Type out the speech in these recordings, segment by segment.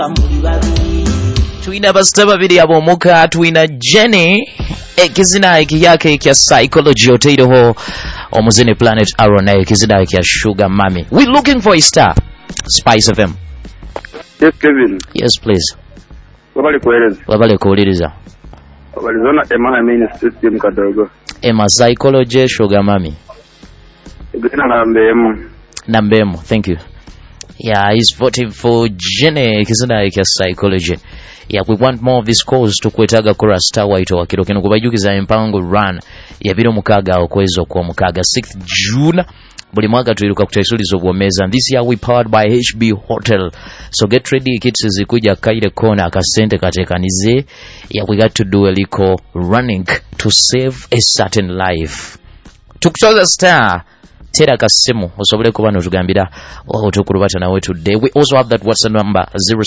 Tuina bastaba bidi abomuka tuina Jenny ekizina ekiyake ekya psychology oteiroho omuzine Planet Arona ekizina ekya Sugar Mami. We looking for a star. Spice FM. Yes, Kevin. Yes, please. Wabali kuuliriza. Wabalizona Emma main system kadogo. Emma psychology Sugar Mami. Gina Nambemo. Thank you. Yeah, he's voting for Jenny ekizina ekya psychology. Yeah, we want more of these calls to kwetaga kura star waito wakiro kino kubajukiza empango run ya biro mukaga okwezo kwa mukaga 6th June buli mwaka tuiruka kutaisulizo bwomeza. This year we powered by HB Hotel, so get ready kids zikuja kaire kona akasente katekanize. Yeah, we got to do a little running to save a certain life. Tukutoza star Tera Kasimu osobole kuba no tugambira otukulubata nawe today. We also have that WhatsApp number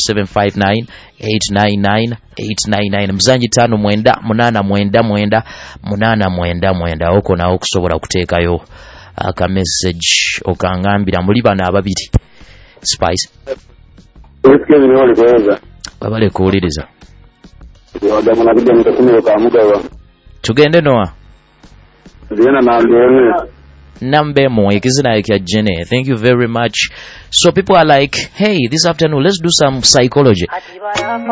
0759899899 mzanyi 5998999 oko nawo okusobola kuteekayo aka message okangambira muli bana ababiri. Spice babale kuwuliriza tugende Noah Nambemo ekizina ekya Jenny. Thank you very much. So people are like, hey, this afternoon let's do some psychology.